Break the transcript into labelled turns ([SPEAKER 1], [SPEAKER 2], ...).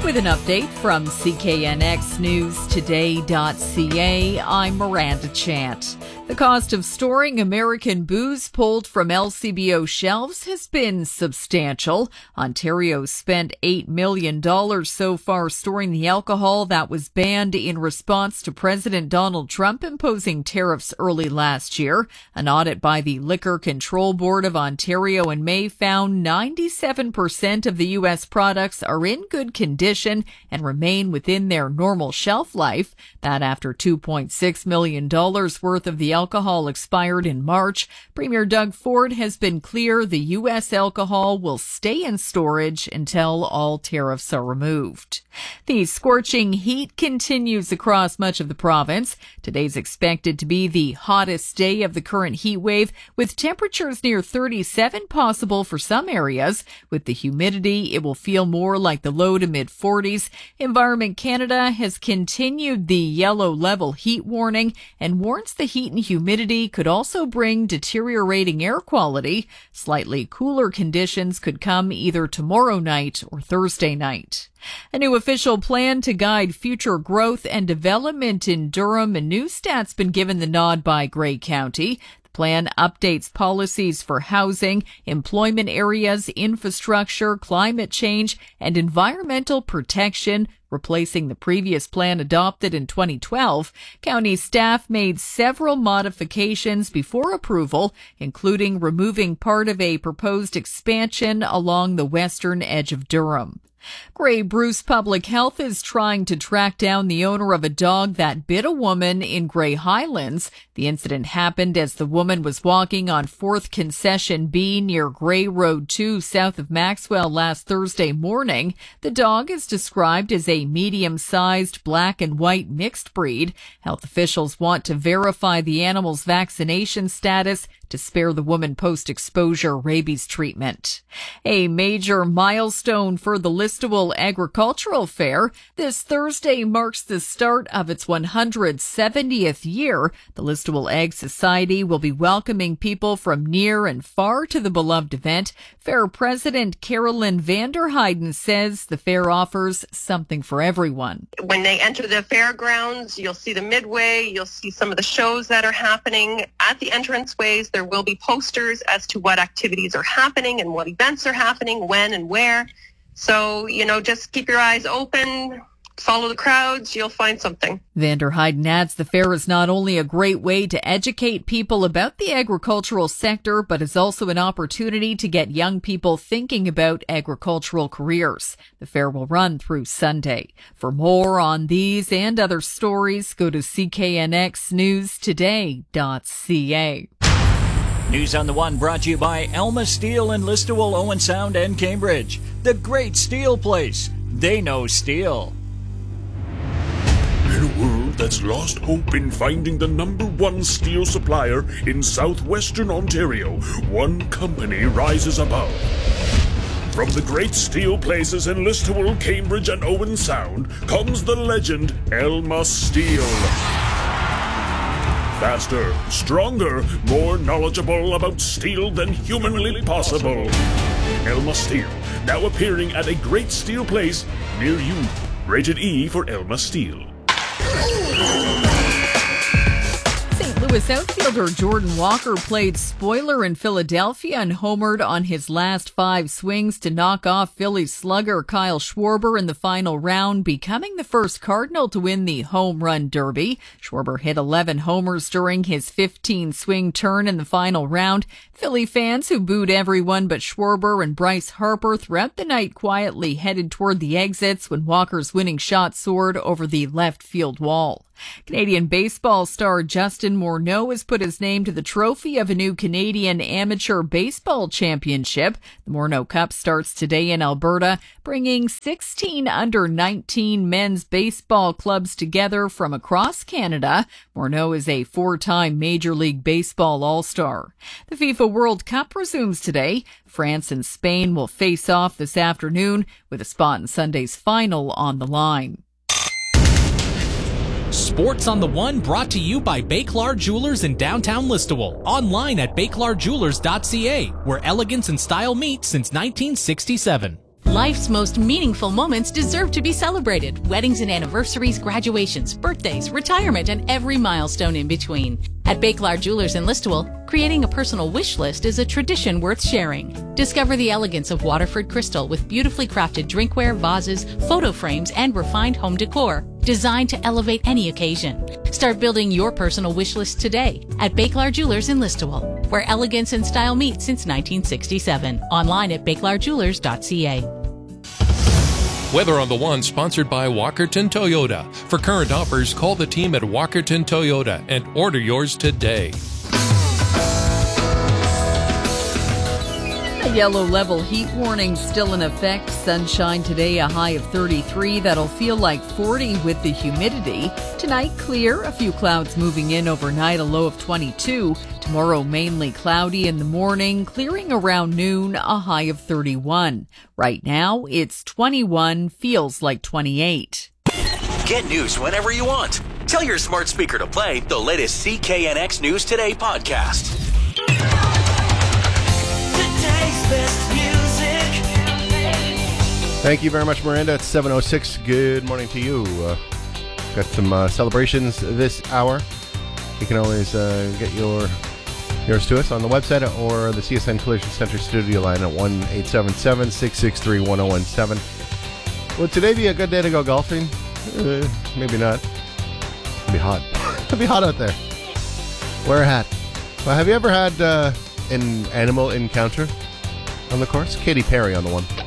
[SPEAKER 1] With an update from CKNX News Today.ca, I'm Miranda Chant. The cost of storing American booze pulled from LCBO shelves has been substantial. Ontario spent $8 million so far storing the alcohol that was banned in response to President Donald Trump imposing tariffs early last year. An audit by the Liquor Control Board of Ontario in May found 97% of the U.S. products are in good condition and remain within their normal shelf life. That after $2.6 million worth of the alcohol expired in March. Premier Doug Ford has been clear the U.S. alcohol will stay in storage until all tariffs are removed. The scorching heat continues across much of the province. Today's expected to be the hottest day of the current heat wave, with temperatures near 37 possible for some areas. With the humidity, it will feel more like the low to mid 40s. Environment Canada has continued the yellow level heat warning and warns the heat and humidity could also bring deteriorating air quality. Slightly cooler conditions could come either tomorrow night or Thursday night. A new official plan to guide future growth and development in Durham and Newstat's been given the nod by Grey County. The plan updates policies for housing, employment areas, infrastructure, climate change, and environmental protection, replacing the previous plan adopted in 2012. County staff made several modifications before approval, including removing part of a proposed expansion along the western edge of Durham. Grey Bruce Public Health is trying to track down the owner of a dog that bit a woman in Grey Highlands. The incident happened as the woman was walking on 4th Concession B near Grey Road 2 south of Maxwell last Thursday morning. The dog is described as a medium-sized black and white mixed breed. Health officials want to verify the animal's vaccination status to spare the woman post-exposure rabies treatment. A major milestone for the Listowel Agricultural Fair. This Thursday marks the start of its 170th year. The Listowel Ag Society will be welcoming people from near and far to the beloved event. Fair President Carolyn Vanderheiden says the fair offers something for everyone.
[SPEAKER 2] When they enter the fairgrounds, you'll see the midway, you'll see some of the shows that are happening. At the entranceways, there will be posters as to what activities are happening and what events are happening, when and where. So, just keep your eyes open, follow the crowds, you'll find something.
[SPEAKER 1] Vanderheiden adds the fair is not only a great way to educate people about the agricultural sector, but is also an opportunity to get young people thinking about agricultural careers. The fair will run through Sunday. For more on these and other stories, go to CKNXNewsToday.ca.
[SPEAKER 3] News on the One brought to you by Elma Steel in Listowel, Owen Sound, and Cambridge. The great steel place. They know steel.
[SPEAKER 4] In a world that's lost hope in finding the #1 steel supplier in southwestern Ontario, one company rises above. From the great steel places in Listowel, Cambridge, and Owen Sound comes the legend Elma Steel. Faster, stronger, more knowledgeable about steel than humanly possible. Elma Steel, now appearing at a great steel place near you. Rated E for Elma Steel.
[SPEAKER 1] St. Louis outfielder Jordan Walker played spoiler in Philadelphia and homered on his last 5 swings to knock off Phillies slugger Kyle Schwarber in the final round, becoming the first Cardinal to win the Home Run Derby. Schwarber hit 11 homers during his 15-swing turn in the final round. Philly fans who booed everyone but Schwarber and Bryce Harper throughout the night quietly headed toward the exits when Walker's winning shot soared over the left field wall. Canadian baseball star Justin Morneau has put his name to the trophy of a new Canadian Amateur Baseball Championship. The Morneau Cup starts today in Alberta, bringing 16 under-19 men's baseball clubs together from across Canada. Morneau is a 4-time Major League Baseball All-Star. The FIFA World Cup resumes today. France and Spain will face off this afternoon with a spot in Sunday's final on the line.
[SPEAKER 5] Sports on the One brought to you by Bakelard Jewelers in downtown Listowel. Online at bakelardjewelers.ca, where elegance and style meet since 1967.
[SPEAKER 6] Life's most meaningful moments deserve to be celebrated. Weddings and anniversaries, graduations, birthdays, retirement, and every milestone in between. At Bakelard Jewelers in Listowel, creating a personal wish list is a tradition worth sharing. Discover the elegance of Waterford crystal with beautifully crafted drinkware, vases, photo frames, and refined home decor, designed to elevate any occasion. Start building your personal wish list today at Bakelard Jewelers in Listowel, where elegance and style meet since 1967. Online at bakelardjewelers.ca.
[SPEAKER 7] Weather on the One, sponsored by Walkerton Toyota. For current offers, call the team at Walkerton Toyota and order yours today.
[SPEAKER 1] A yellow level heat warning still in effect. Sunshine today, a high of 33. That'll feel like 40 with the humidity. Tonight, clear. A few clouds moving in overnight, a low of 22. Tomorrow, mainly cloudy in the morning, clearing around noon, a high of 31. Right now, it's 21, feels like 28.
[SPEAKER 8] Get news whenever you want. Tell your smart speaker to play the latest CKNX News Today podcast.
[SPEAKER 9] Today's best music.
[SPEAKER 10] Thank you very much, Miranda. It's 7:06. Good morning to you. Got some celebrations this hour. You can always get yours to us on the website or the CSN Collision Center studio line at 1-877-663-1017. Will today be a good day to go golfing? Maybe not. It'll be hot. It'll be hot out there. Wear a hat. Well, have you ever had an animal encounter on the course? Katy Perry on the one.